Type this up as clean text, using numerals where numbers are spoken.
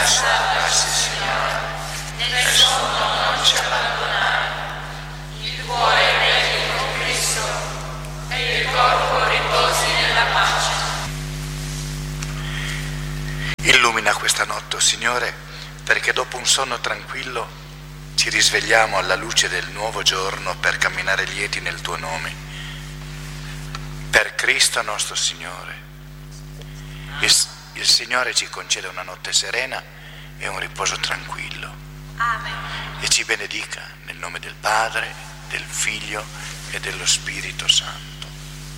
salvarsi, Signore. Nel sonno non ci abbandonare. Il cuore regni con Cristo e il corpo riposi nella pace. Illumina questa notte, oh Signore, perché dopo un sonno tranquillo ci risvegliamo alla luce del nuovo giorno per camminare lieti nel Tuo nome. Per Cristo nostro Signore. Il Signore ci concede una notte serena e un riposo tranquillo. Amen. E ci benedica nel nome del Padre, del Figlio e dello Spirito Santo.